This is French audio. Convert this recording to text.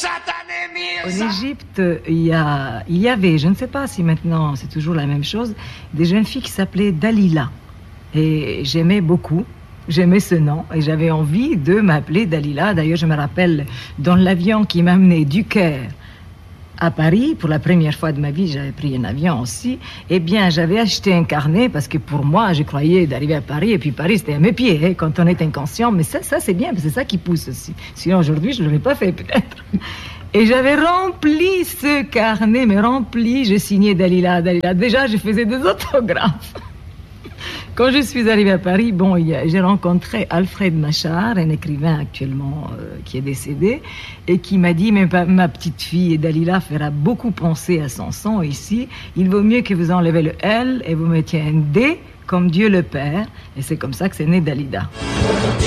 En Égypte, il y avait, je ne sais pas si maintenant c'est toujours la même chose, des jeunes filles qui s'appelaient Dalila. Et j'aimais beaucoup. J'aimais ce nom et j'avais envie de m'appeler Dalila. D'ailleurs, je me rappelle dans l'avion qui m'amenait du Caire à Paris, pour la première fois de ma vie, j'avais pris un avion aussi. Eh bien, j'avais acheté un carnet parce que pour moi, je croyais d'arriver à Paris et puis Paris, c'était à mes pieds hein, quand on est inconscient. Mais ça c'est bien, c'est ça qui pousse aussi. Sinon, aujourd'hui, je ne l'aurais pas fait peut-être. Et j'avais rempli ce carnet, mais rempli, je signais Dalila, Dalila. Déjà, je faisais des autographes. Quand je suis arrivée à Paris, j'ai rencontré Alfred Machar, un écrivain actuellement qui est décédé, et qui m'a dit, mais ma petite fille Dalila fera beaucoup penser à son son ici. Il vaut mieux que vous enlevez le L et vous mettiez un D comme Dieu le Père. Et c'est comme ça que c'est né Dalida.